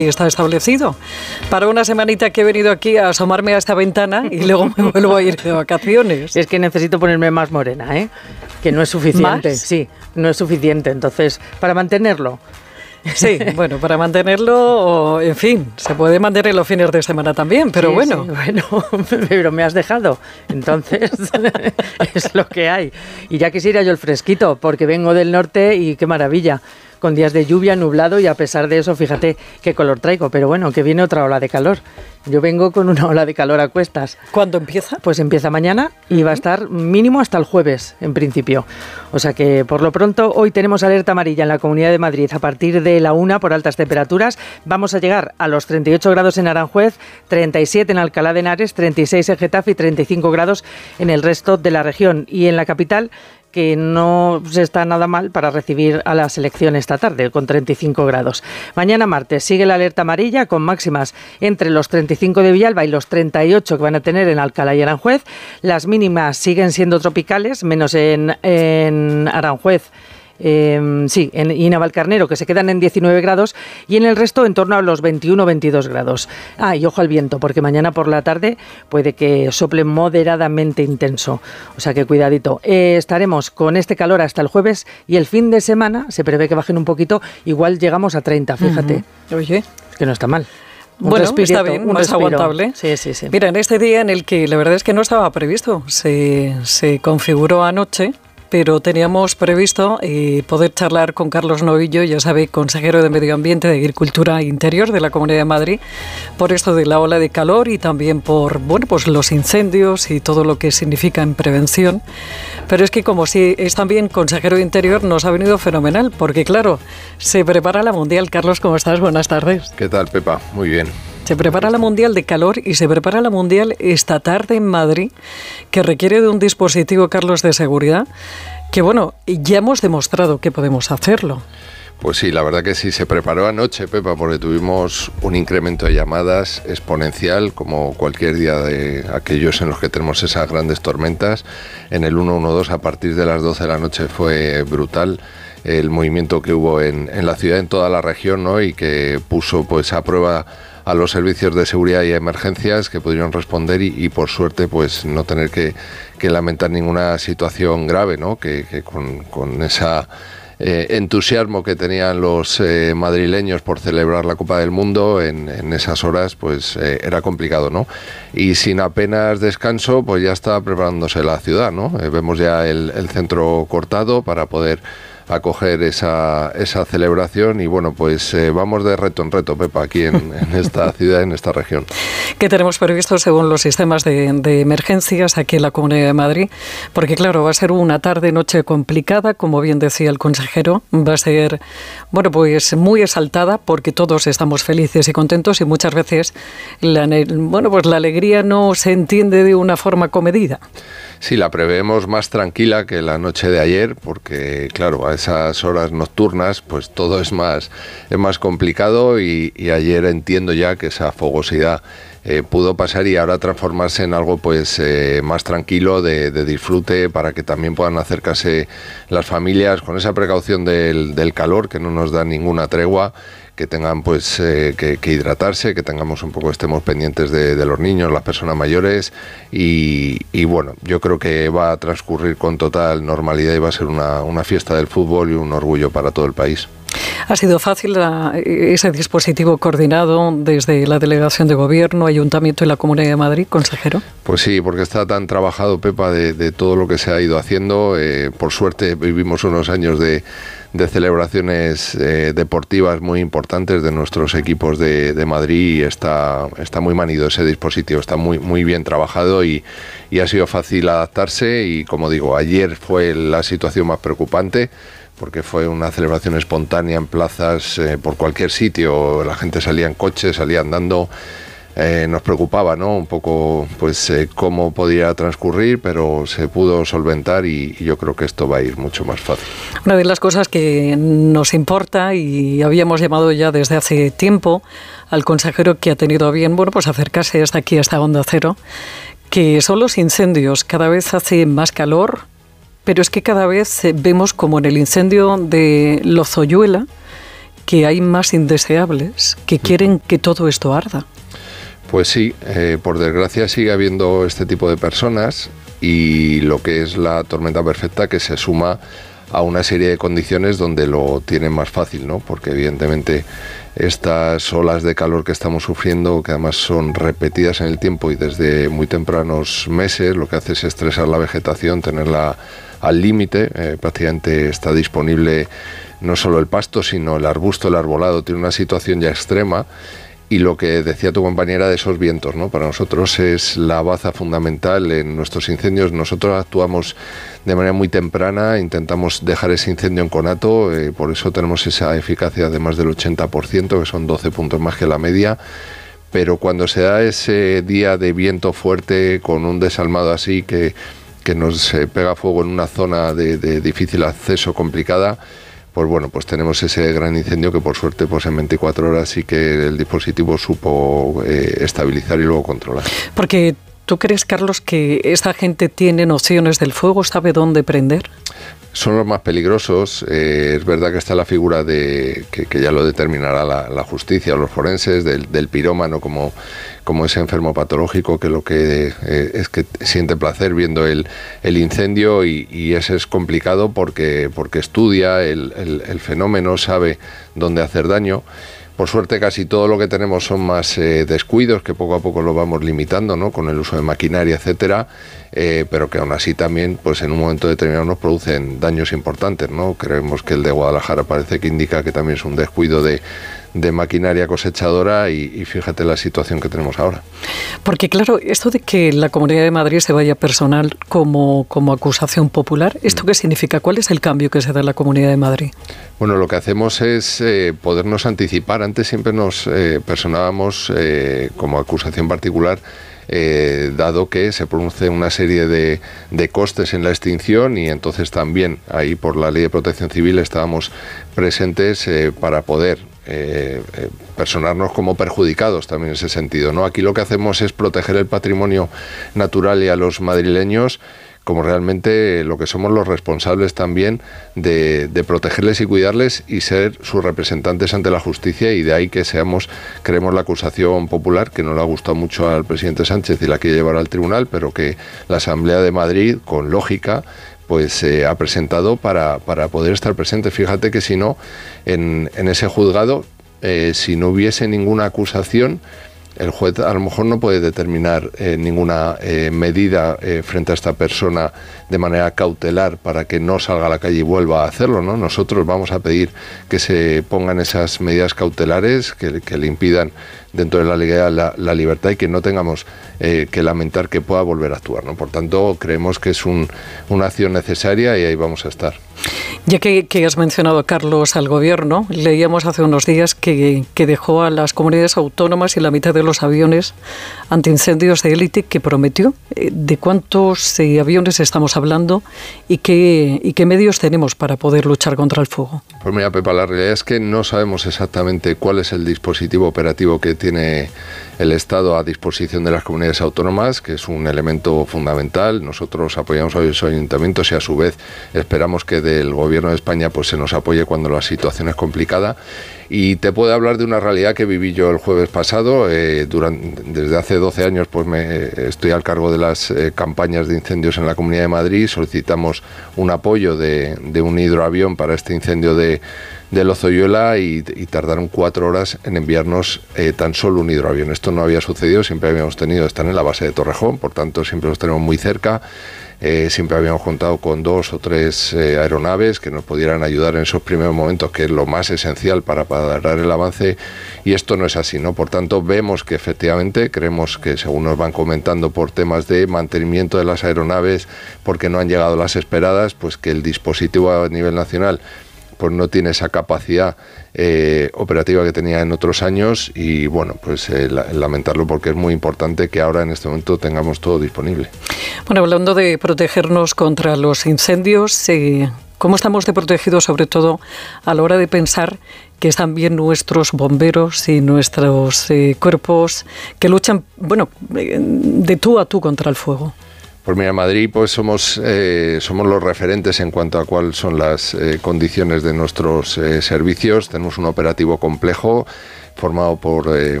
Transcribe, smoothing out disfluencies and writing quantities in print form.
está establecido. Para una semanita que he venido aquí a asomarme a esta ventana y luego me vuelvo a ir de vacaciones. Es que necesito ponerme más morena, ¿eh? Que no es suficiente. ¿Más? Sí, no es suficiente. Entonces, para mantenerlo. Sí, bueno, para mantenerlo, en fin, se puede mantener los fines de semana también, pero sí, bueno. Sí, bueno, pero me has dejado. Entonces, es lo que hay. Y ya quisiera yo el fresquito, porque vengo del norte y qué maravilla. Con días de lluvia, nublado y a pesar de eso, fíjate qué color traigo. Pero bueno, que viene otra ola de calor. Yo vengo con una ola de calor a cuestas. ¿Cuándo empieza? Pues empieza mañana y va a estar mínimo hasta el jueves, en principio. O sea que, por lo pronto, hoy tenemos alerta amarilla en la Comunidad de Madrid a partir de la 1 por altas temperaturas. Vamos a llegar a los 38 grados en Aranjuez, 37 en Alcalá de Henares, 36 en Getafe y 35 grados en el resto de la región. Y en la capital, que no se está nada mal para recibir a la selección esta tarde, con 35 grados. Mañana martes sigue la alerta amarilla con máximas entre los 35 de Villalba y los 38 que van a tener en Alcalá y Aranjuez. Las mínimas siguen siendo tropicales, menos en Aranjuez. Y Navalcarnero, que se quedan en 19 grados, y en el resto en torno a los 21-22 grados. Y ojo al viento, porque mañana por la tarde puede que sople moderadamente intenso. O sea que cuidadito. Estaremos con este calor hasta el jueves y el fin de semana se prevé que bajen un poquito. Igual llegamos a 30, fíjate. Oye, que no está mal. Bueno, está bien, más aguantable. Sí. Mira, en este día en el que la verdad es que no estaba previsto, se configuró anoche, pero teníamos previsto poder charlar con Carlos Novillo, ya sabe, consejero de Medio Ambiente, de Agricultura e Interior de la Comunidad de Madrid, por esto de la ola de calor y también por pues los incendios y todo lo que significa en prevención. Pero es que como si es también consejero de Interior, nos ha venido fenomenal, porque claro, se prepara la Mundial. Carlos, ¿cómo estás? Buenas tardes. ¿Qué tal, Pepa? Muy bien. Se prepara la Mundial de Calor y se prepara la Mundial esta tarde en Madrid, que requiere de un dispositivo, Carlos, de seguridad, que bueno, ya hemos demostrado que podemos hacerlo. Pues sí, la verdad que sí, se preparó anoche, Pepa, porque tuvimos un incremento de llamadas exponencial, como cualquier día de aquellos en los que tenemos esas grandes tormentas. En el 112 a partir de las 12 de la noche fue brutal el movimiento que hubo en la ciudad, en toda la región, ¿no? Y que puso pues a prueba a los servicios de seguridad y emergencias que pudieron responder y por suerte pues no tener que lamentar ninguna situación grave, ¿no? Que con esa entusiasmo que tenían los madrileños por celebrar la Copa del Mundo en esas horas pues era complicado, ¿no? Y sin apenas descanso pues ya está preparándose la ciudad, ¿no? Vemos ya el centro cortado para poder acoger esa celebración y bueno, pues vamos de reto en reto, Pepa, aquí en esta ciudad, en esta región. ¿Qué tenemos previsto según los sistemas de emergencias aquí en la Comunidad de Madrid? Porque claro, va a ser una tarde-noche complicada, como bien decía el consejero, va a ser, bueno, pues muy exaltada porque todos estamos felices y contentos y muchas veces la alegría no se entiende de una forma comedida. Sí, la prevemos más tranquila que la noche de ayer, porque claro, a esas horas nocturnas pues todo es más complicado y ayer entiendo ya que esa fogosidad pudo pasar y ahora transformarse en algo pues más tranquilo, de disfrute, para que también puedan acercarse las familias con esa precaución del calor que no nos da ninguna tregua, que tengan pues que hidratarse, que tengamos estemos pendientes de los niños, las personas mayores y bueno, yo creo que va a transcurrir con total normalidad y va a ser una fiesta del fútbol y un orgullo para todo el país. ¿Ha sido fácil ese dispositivo coordinado desde la Delegación de Gobierno, Ayuntamiento y la Comunidad de Madrid, consejero? Pues sí, porque está tan trabajado, Pepa, de todo lo que se ha ido haciendo. Por suerte vivimos unos años de celebraciones deportivas muy importantes de nuestros equipos de Madrid y está muy manido ese dispositivo, está muy bien trabajado y ha sido fácil adaptarse y como digo, ayer fue la situación más preocupante porque fue una celebración espontánea en plazas, por cualquier sitio, la gente salía en coche, salía andando. Nos preocupaba, ¿no? Un poco pues cómo podía transcurrir, pero se pudo solventar y yo creo que esto va a ir mucho más fácil. Una de las cosas que nos importa y habíamos llamado ya desde hace tiempo al consejero que ha tenido a bien, pues acercarse hasta aquí, hasta Onda Cero, que son los incendios. Cada vez hace más calor, pero es que cada vez vemos como en el incendio de Lozoyuela, que hay más indeseables que quieren que todo esto arda. Pues sí, por desgracia sigue habiendo este tipo de personas y lo que es la tormenta perfecta que se suma a una serie de condiciones donde lo tienen más fácil, ¿no? Porque evidentemente estas olas de calor que estamos sufriendo, que además son repetidas en el tiempo y desde muy tempranos meses, lo que hace es estresar la vegetación, tenerla al límite, prácticamente está disponible no solo el pasto, sino el arbusto, el arbolado, tiene una situación ya extrema. Y lo que decía tu compañera de esos vientos, ¿no? Para nosotros es la baza fundamental en nuestros incendios. Nosotros actuamos de manera muy temprana, intentamos dejar ese incendio en conato, por eso tenemos esa eficacia de más del 80%, que son 12 puntos más que la media. Pero cuando se da ese día de viento fuerte, con un desalmado así, que nos pega fuego en una zona de difícil acceso, complicada, pues bueno, pues tenemos ese gran incendio que por suerte pues en 24 horas sí que el dispositivo supo estabilizar y luego controlar. Porque ¿tú crees, Carlos, que esta gente tiene nociones del fuego, sabe dónde prender? Son los más peligrosos. Es verdad que está la figura de que ya lo determinará la justicia o los forenses del pirómano como ese enfermo patológico que lo que es que siente placer viendo el incendio y ese es complicado porque estudia el fenómeno, sabe dónde hacer daño. Por suerte casi todo lo que tenemos son más descuidos, que poco a poco lo vamos limitando, ¿no? Con el uso de maquinaria, etcétera, pero que aún así también pues en un momento determinado nos producen daños importantes, ¿no? Creemos que el de Guadalajara parece que indica que también es un descuido de maquinaria cosechadora y fíjate la situación que tenemos ahora. Porque claro, esto de que la Comunidad de Madrid se vaya personal como acusación popular, ¿esto qué significa? ¿Cuál es el cambio que se da en la Comunidad de Madrid? Bueno, lo que hacemos es podernos anticipar. Antes siempre nos personábamos como acusación particular, dado que se produce una serie de costes en la extinción y entonces también ahí por la Ley de Protección Civil estábamos presentes para poder personarnos como perjudicados también en ese sentido, ¿no? Aquí lo que hacemos es proteger el patrimonio natural y a los madrileños como realmente lo que somos los responsables también de protegerles y cuidarles y ser sus representantes ante la justicia, y de ahí que creemos la acusación popular, que no le ha gustado mucho al presidente Sánchez y la quiere llevar al tribunal, pero que la Asamblea de Madrid, con lógica, pues ha presentado para poder estar presente. Fíjate que si no, en ese juzgado, si no hubiese ninguna acusación, el juez a lo mejor no puede determinar ninguna medida frente a esta persona de manera cautelar para que no salga a la calle y vuelva a hacerlo, ¿no? Nosotros vamos a pedir que se pongan esas medidas cautelares que le impidan dentro de la legalidad la libertad y que no tengamos que lamentar que pueda volver a actuar, ¿no? Por tanto, creemos que es una acción necesaria y ahí vamos a estar. Ya que has mencionado, Carlos, al Gobierno, leíamos hace unos días que dejó a las comunidades autónomas y la mitad de los aviones antiincendios de élite que prometió. ¿De cuántos aviones estamos hablando y qué medios tenemos para poder luchar contra el fuego? Pues mira, Pepa, la realidad es que no sabemos exactamente cuál es el dispositivo operativo que tiene el Estado a disposición de las comunidades autónomas, que es un elemento fundamental. Nosotros apoyamos a los ayuntamientos y a su vez esperamos que del Gobierno de España pues se nos apoye cuando la situación es complicada. Y te puedo hablar de una realidad que viví yo el jueves pasado. Desde hace 12 años pues estoy al cargo de las campañas de incendios en la Comunidad de Madrid. Solicitamos un apoyo de un hidroavión para este incendio de Lozoyuela y tardaron 4 horas en enviarnos tan solo un hidroavión. Esto no había sucedido, siempre habíamos tenido, están en la base de Torrejón, por tanto siempre los tenemos muy cerca. Siempre habíamos contado con 2 o 3 aeronaves que nos pudieran ayudar en esos primeros momentos, que es lo más esencial para dar el avance, y esto no es así, ¿no? Por tanto, vemos que efectivamente, creemos que según nos van comentando por temas de mantenimiento de las aeronaves, porque no han llegado las esperadas, pues que el dispositivo a nivel nacional pues no tiene esa capacidad operativa que tenía en otros años y bueno, pues lamentarlo porque es muy importante que ahora en este momento tengamos todo disponible. Bueno, hablando de protegernos contra los incendios, ¿cómo estamos de protegidos sobre todo a la hora de pensar que están bien nuestros bomberos y nuestros cuerpos que luchan, bueno, de tú a tú contra el fuego? Pues mira, en Madrid pues somos los referentes en cuanto a cuáles son las condiciones de nuestros servicios. Tenemos un operativo complejo formado por